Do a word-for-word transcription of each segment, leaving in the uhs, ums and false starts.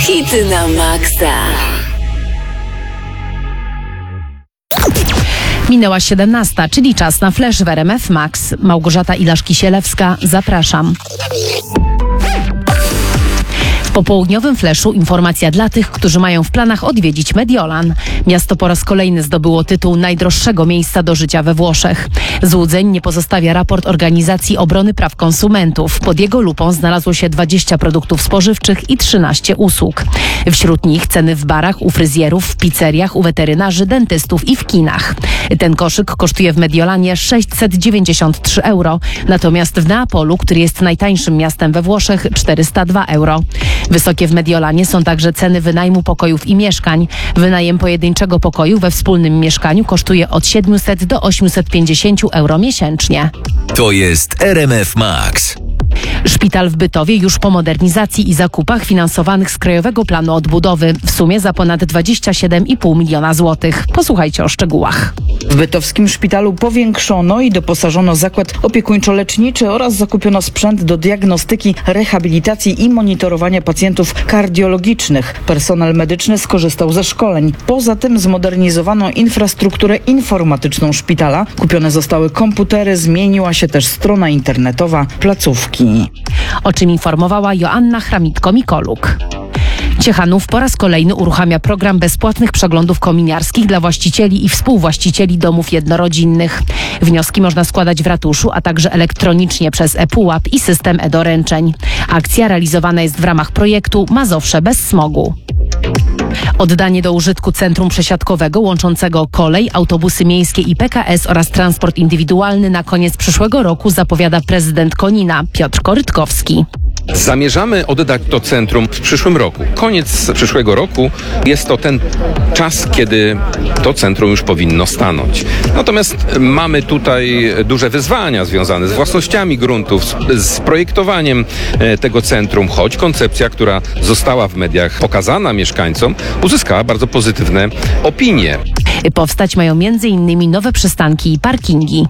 Hity na maksa. Minęła siedemnasta, czyli czas na flash w R M F Max. Małgorzata Ilaszki-Sielewska, zapraszam. W popołudniowym fleszu informacja dla tych, którzy mają w planach odwiedzić Mediolan. Miasto po raz kolejny zdobyło tytuł najdroższego miejsca do życia we Włoszech. Złudzeń nie pozostawia raport Organizacji Obrony Praw Konsumentów. Pod jego lupą znalazło się dwadzieścia produktów spożywczych i trzynaście usług. Wśród nich ceny w barach, u fryzjerów, w pizzeriach, u weterynarzy, dentystów i w kinach. Ten koszyk kosztuje w Mediolanie sześćset dziewięćdziesiąt trzy euro, natomiast w Neapolu, który jest najtańszym miastem we Włoszech, czterysta dwa euro. Wysokie w Mediolanie są także ceny wynajmu pokojów i mieszkań. Wynajem pojedynczego pokoju we wspólnym mieszkaniu kosztuje od siedemset do osiemset pięćdziesiąt euro miesięcznie. To jest R M F Max. Szpital w Bytowie już po modernizacji i zakupach finansowanych z Krajowego Planu Odbudowy w sumie za ponad dwadzieścia siedem i pół miliona złotych. Posłuchajcie o szczegółach. W bytowskim szpitalu powiększono i doposażono zakład opiekuńczo-leczniczy oraz zakupiono sprzęt do diagnostyki, rehabilitacji i monitorowania pacjentów kardiologicznych. Personel medyczny skorzystał ze szkoleń. Poza tym zmodernizowano infrastrukturę informatyczną szpitala. Kupione zostały komputery, zmieniła się też strona internetowa placówki. O czym informowała Joanna Chramitko-Mikoluk. Ciechanów po raz kolejny uruchamia program bezpłatnych przeglądów kominiarskich dla właścicieli i współwłaścicieli domów jednorodzinnych. Wnioski można składać w ratuszu, a także elektronicznie przez ePUAP i system e-doręczeń. Akcja realizowana jest w ramach projektu Mazowsze bez smogu. Oddanie do użytku centrum przesiadkowego łączącego kolej, autobusy miejskie i P K S oraz transport indywidualny na koniec przyszłego roku zapowiada prezydent Konina Piotr Korytkowski. Zamierzamy oddać to centrum w przyszłym roku. Koniec przyszłego roku jest to ten czas, kiedy to centrum już powinno stanąć. Natomiast mamy tutaj duże wyzwania związane z własnościami gruntów, z, z projektowaniem tego centrum, choć koncepcja, która została w mediach pokazana mieszkańcom, uzyskała bardzo pozytywne opinie. Powstać mają między innymi nowe przystanki i parkingi.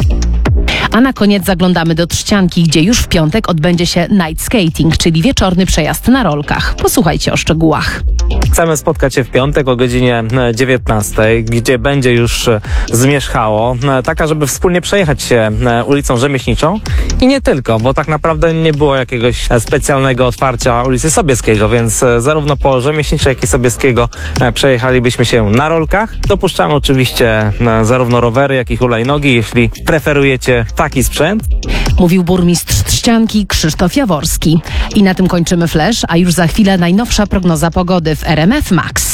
A na koniec zaglądamy do Trzcianki, gdzie już w piątek odbędzie się night skating, czyli wieczorny przejazd na rolkach. Posłuchajcie o szczegółach. Chcemy spotkać się w piątek o godzinie dziewiętnastej, gdzie będzie już zmierzchało, taka, żeby wspólnie przejechać się ulicą Rzemieślniczą i nie tylko, bo tak naprawdę nie było jakiegoś specjalnego otwarcia ulicy Sobieskiego, więc zarówno po Rzemieślniczej, jak i Sobieskiego przejechalibyśmy się na rolkach. Dopuszczamy oczywiście zarówno rowery, jak i hulajnogi, jeśli preferujecie taki sprzęt. Mówił burmistrz Trzcianki Krzysztof Jaworski. I na tym kończymy flash, a już za chwilę najnowsza prognoza pogody w R M F Max.